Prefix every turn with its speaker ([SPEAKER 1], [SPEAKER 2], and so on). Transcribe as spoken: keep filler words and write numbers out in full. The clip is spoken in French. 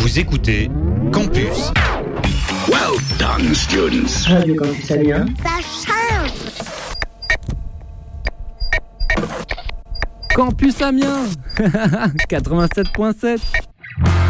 [SPEAKER 1] Vous écoutez Campus.
[SPEAKER 2] Well done, students.
[SPEAKER 3] Radio Campus Amiens.
[SPEAKER 4] Ça change.
[SPEAKER 5] Campus Amiens quatre-vingt-sept point sept.